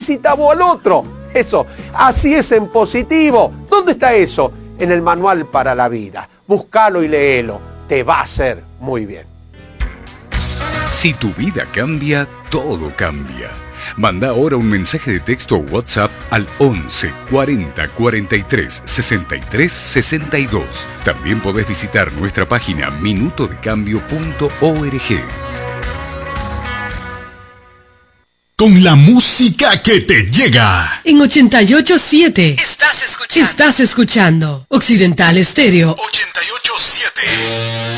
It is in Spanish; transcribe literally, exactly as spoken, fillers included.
felicita vos al otro. Eso, así es en positivo. ¿Dónde está eso? En el manual para la vida. Búscalo y léelo. Te va a hacer muy bien. Si tu vida cambia, todo cambia. Manda ahora un mensaje de texto o WhatsApp al once cuarenta cuarenta y tres sesenta y tres sesenta y dos. También podés visitar nuestra página minuto de cambio punto org. Con la música que te llega. En ochenta y ocho punto siete estás escuchando. Estás escuchando Occidental Estéreo ochenta y ocho punto siete.